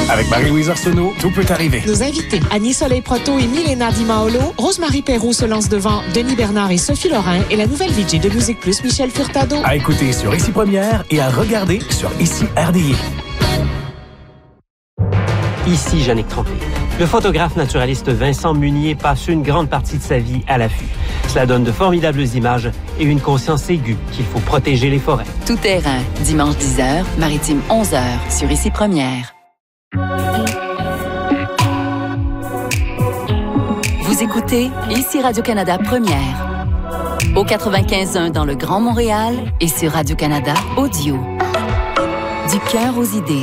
Avec Marie-Louise Arsenault, tout peut arriver. Nos invités, Annie Soleil-Proto et Milena Di Maolo, Rosemary Perrault se lance devant Denis Bernard et Sophie Lorrain et la nouvelle VJ de Musique Plus, Michel Furtado. À écouter sur Ici Première et à regarder sur Ici RDI. Ici Jannick Tremblay. Le photographe naturaliste Vincent Munier passe une grande partie de sa vie à l'affût. Cela donne de formidables images et une conscience aiguë qu'il faut protéger les forêts. Tout terrain, dimanche 10h, Maritime 11h, sur Ici Première. Vous écoutez Ici Radio-Canada Première. Au 95.1 dans le Grand Montréal et sur Radio-Canada Audio. Du cœur aux idées.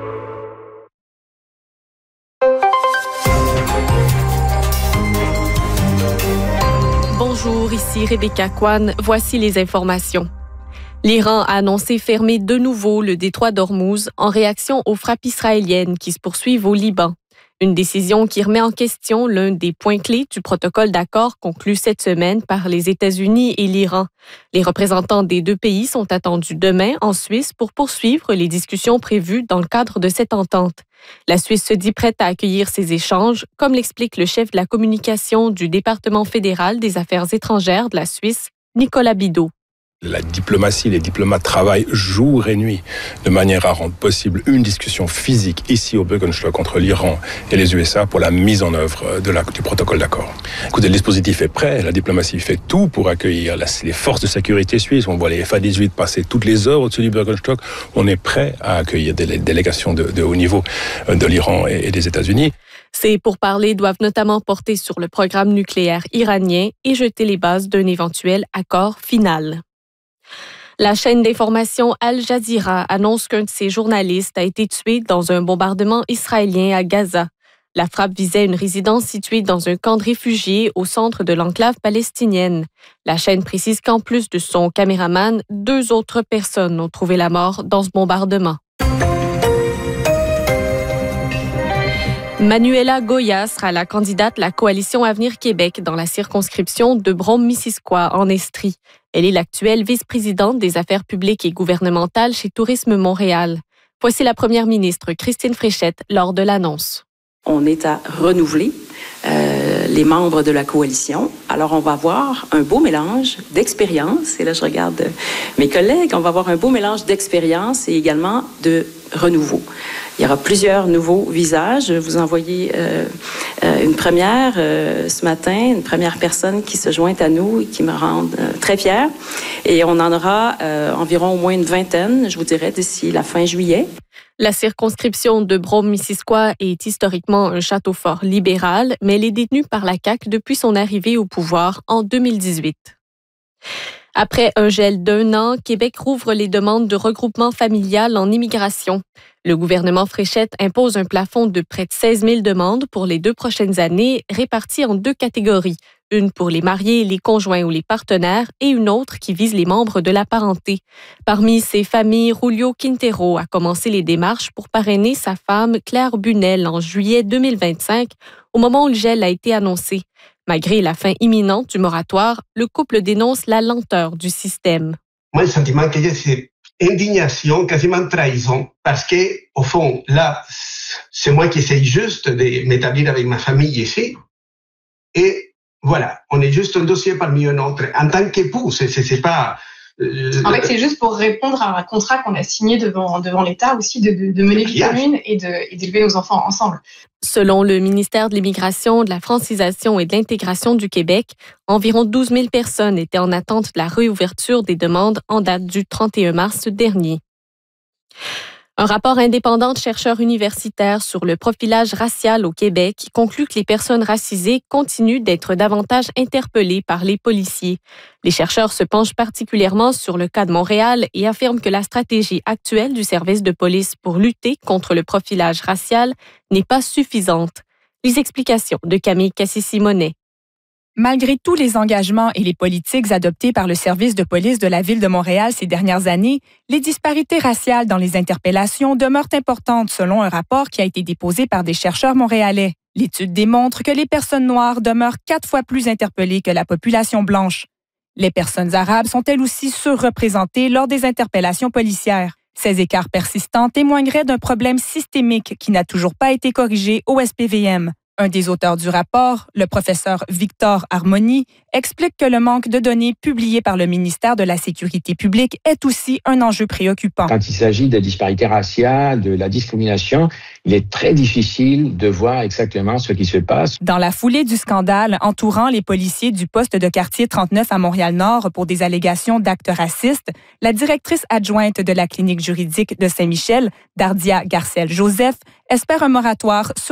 Bonjour, ici Rebecca Kwan. Voici les informations. L'Iran a annoncé fermer de nouveau le détroit d'Ormuz en réaction aux frappes israéliennes qui se poursuivent au Liban. Une décision qui remet en question l'un des points clés du protocole d'accord conclu cette semaine par les États-Unis et l'Iran. Les représentants des deux pays sont attendus demain en Suisse pour poursuivre les discussions prévues dans le cadre de cette entente. La Suisse se dit prête à accueillir ces échanges, comme l'explique le chef de la communication du département fédéral des affaires étrangères de la Suisse, Nicolas Bidault. La diplomatie, les diplomates travaillent jour et nuit de manière à rendre possible une discussion physique ici au Bürgerstock entre l'Iran et les USA pour la mise en œuvre du protocole d'accord. Écoutez, le dispositif est prêt, la diplomatie fait tout pour accueillir les forces de sécurité suisses. On voit les FA-18 passer toutes les heures au-dessus du Bürgerstock. On est prêt à accueillir des délégations de haut niveau de l'Iran et des États-Unis. Ces pourparlers doivent notamment porter sur le programme nucléaire iranien et jeter les bases d'un éventuel accord final. La chaîne d'information Al Jazeera annonce qu'un de ses journalistes a été tué dans un bombardement israélien à Gaza. La frappe visait une résidence située dans un camp de réfugiés au centre de l'enclave palestinienne. La chaîne précise qu'en plus de son caméraman, 2 autres personnes ont trouvé la mort dans ce bombardement. Manuela Goya sera la candidate de la Coalition Avenir Québec dans la circonscription de Brome-Missisquoi en Estrie. Elle est l'actuelle vice-présidente des affaires publiques et gouvernementales chez Tourisme Montréal. Voici la première ministre Christine Fréchette lors de l'annonce. On est à renouveler les membres de la coalition. Alors, on va avoir un beau mélange d'expérience. Et là, je regarde mes collègues. On va avoir un beau mélange d'expérience et également de renouveau. Il y aura plusieurs nouveaux visages. Vous envoyez une première ce matin, une première personne qui se joint à nous et qui me rend très fière. Et on en aura environ au moins une vingtaine, je vous dirais, d'ici la fin juillet. La circonscription de Brome-Missisquoi est historiquement un château fort libéral, mais elle est détenue par la CAQ depuis son arrivée au pouvoir en 2018. Après un gel d'1 an, Québec rouvre les demandes de regroupement familial en immigration. Le gouvernement Fréchette impose un plafond de près de 16 000 demandes pour les 2 prochaines années, réparties en 2 catégories. Une pour les mariés, les conjoints ou les partenaires et une autre qui vise les membres de la parenté. Parmi ces familles, Julio Quintero a commencé les démarches pour parrainer sa femme Claire Bunel en juillet 2025, au moment où le gel a été annoncé. Malgré la fin imminente du moratoire, le couple dénonce la lenteur du système. Moi, le sentiment que j'ai, c'est indignation, quasiment trahison, parce que, au fond, là, c'est moi qui essaye juste de m'établir avec ma famille ici, et voilà, on est juste un dossier parmi un autre. En tant qu'époux, c'est pas... En fait, c'est juste pour répondre à un contrat qu'on a signé devant l'État aussi de mener vie commune et d'élever nos enfants ensemble. Selon le ministère de l'Immigration, de la Francisation et de l'Intégration du Québec, environ 12 000 personnes étaient en attente de la réouverture des demandes en date du 31 mars dernier. Un rapport indépendant de chercheurs universitaires sur le profilage racial au Québec conclut que les personnes racisées continuent d'être davantage interpellées par les policiers. Les chercheurs se penchent particulièrement sur le cas de Montréal et affirment que la stratégie actuelle du service de police pour lutter contre le profilage racial n'est pas suffisante. Les explications de Camille Cassisi-Monet. Malgré tous les engagements et les politiques adoptés par le service de police de la Ville de Montréal ces dernières années, les disparités raciales dans les interpellations demeurent importantes selon un rapport qui a été déposé par des chercheurs montréalais. L'étude démontre que les personnes noires demeurent 4 fois plus interpellées que la population blanche. Les personnes arabes sont elles aussi surreprésentées lors des interpellations policières. Ces écarts persistants témoigneraient d'un problème systémique qui n'a toujours pas été corrigé au SPVM. Un des auteurs du rapport, le professeur Victor Harmony, explique que le manque de données publiées par le ministère de la Sécurité publique est aussi un enjeu préoccupant. Quand il s'agit de disparités raciales, de la discrimination, il est très difficile de voir exactement ce qui se passe. Dans la foulée du scandale entourant les policiers du poste de quartier 39 à Montréal-Nord pour des allégations d'actes racistes, la directrice adjointe de la clinique juridique de Saint-Michel, Dardia Garcelle-Joseph, espère un moratoire sur